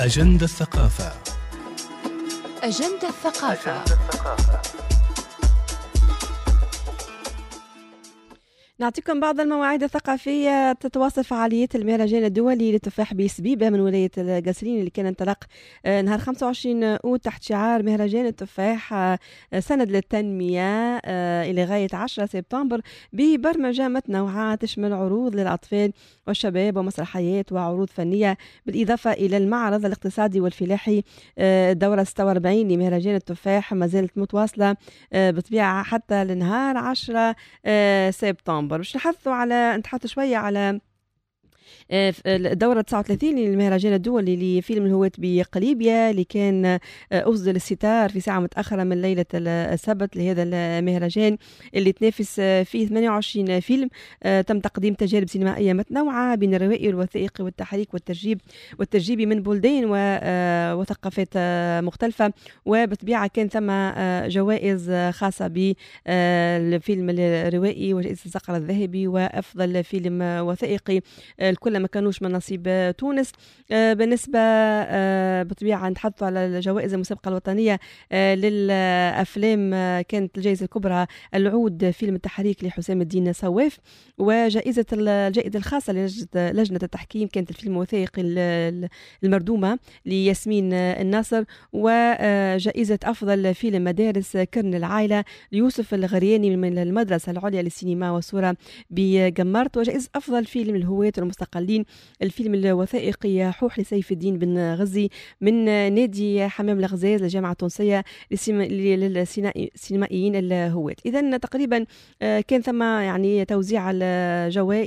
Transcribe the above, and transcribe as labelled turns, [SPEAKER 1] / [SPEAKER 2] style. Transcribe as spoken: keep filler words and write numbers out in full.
[SPEAKER 1] أجندة الثقافة.
[SPEAKER 2] أجندة الثقافة. نعطيكم بعض المواعيد الثقافية. تتواصل فعالية المهرجان الدولي للتفاح بسبيبة من ولاية القصرين اللي كان انطلق نهار خمسة وعشرين أوت تحت شعار مهرجان التفاح سند للتنمية إلى غاية عشرة سبتمبر ببرمجة متنوعة تشمل عروض للأطفال والشباب ومسرحيات وعروض فنية، بالإضافة إلى المعرض الاقتصادي والفلاحي. الدورة ستة وأربعين لمهرجان التفاح ما زالت متواصلة بطبيعة حتى لنهار عشرة سبتمبر. باش نحثوا على نتحدثوا شويه على الدورة تسعة وثلاثين للمهرجان الدولي لفيلم الهواة بقليبية اللي كان أصدر الستار في ساعة متأخرة من ليلة السبت لهذا المهرجان اللي تنافس فيه ثمانية وعشرين فيلم. تم تقديم تجارب سينمائية متنوعة بين الروائي والوثائقي والتحريك والترجيب والترجيبي من بلدان وثقافات مختلفة، وبطبيعة كان ثم جوائز خاصة بالفيلم الروائي وجائزة الصقر الذهبي وأفضل فيلم وثائقي، الكل ما كانوش من نصيب تونس. بالنسبة بطبيعة نتحدثوا على الجوائز المسابقة الوطنية للأفلام. كانت الجائزة الكبرى العود فيلم التحريك لحسام الدين صواف، وجائزة الجائزة الخاصة للجنة التحكيم كانت الفيلم الوثائقي المردومة لياسمين الناصر، وجائزة أفضل فيلم مدارس كرن العائلة ليوسف الغرياني من المدرسة العليا للسينما والصورة بجمرت، وجائزة أفضل فيلم الهواة المستقلين الفيلم الوثائقي حوح لسيف الدين بن غزي من نادي حمام الغزاز للجامعة التونسية للسينمائيين الهواة. إذن تقريبا كان ثم يعني توزيع الجوائز